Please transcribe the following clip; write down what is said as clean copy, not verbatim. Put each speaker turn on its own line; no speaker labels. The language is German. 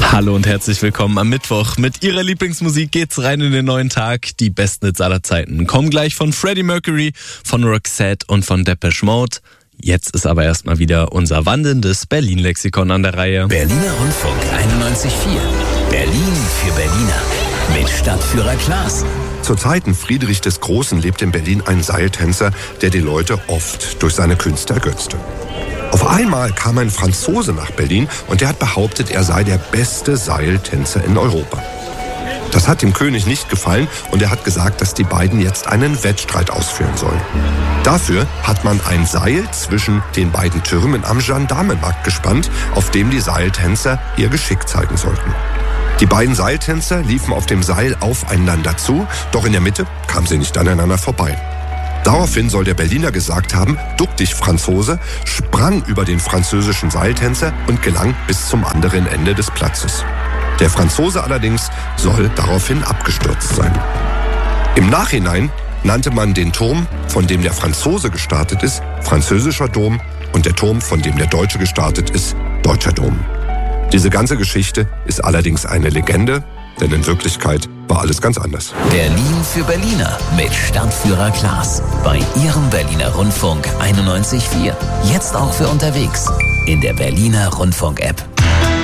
Hallo und herzlich willkommen am Mittwoch. Mit Ihrer Lieblingsmusik geht's rein in den neuen Tag. Die besten Hits aller Zeiten kommen gleich von Freddie Mercury, von Roxette und von Depeche Mode. Jetzt ist aber erstmal wieder unser wandelndes Berlin-Lexikon an der Reihe.
Berliner Rundfunk 91.4. Berlin für Berliner. Mit Stadtführer Klaas.
Zu Zeiten Friedrich des Großen lebte in Berlin ein Seiltänzer, der die Leute oft durch seine Künste ergötzte. Auf einmal kam ein Franzose nach Berlin und der hat behauptet, er sei der beste Seiltänzer in Europa. Das hat dem König nicht gefallen und er hat gesagt, dass die beiden jetzt einen Wettstreit ausführen sollen. Dafür hat man ein Seil zwischen den beiden Türmen am Gendarmenmarkt gespannt, auf dem die Seiltänzer ihr Geschick zeigen sollten. Die beiden Seiltänzer liefen auf dem Seil aufeinander zu, doch in der Mitte kamen sie nicht aneinander vorbei. Daraufhin soll der Berliner gesagt haben, duck dich Franzose, sprang über den französischen Seiltänzer und gelang bis zum anderen Ende des Platzes. Der Franzose allerdings soll daraufhin abgestürzt sein. Im Nachhinein nannte man den Turm, von dem der Franzose gestartet ist, französischer Dom und der Turm, von dem der Deutsche gestartet ist, deutscher Dom. Diese ganze Geschichte ist allerdings eine Legende, denn in Wirklichkeit war alles ganz anders.
Berlin für Berliner mit Stadtführer Klaas. Bei Ihrem Berliner Rundfunk 91.4. Jetzt auch für unterwegs in der Berliner Rundfunk-App.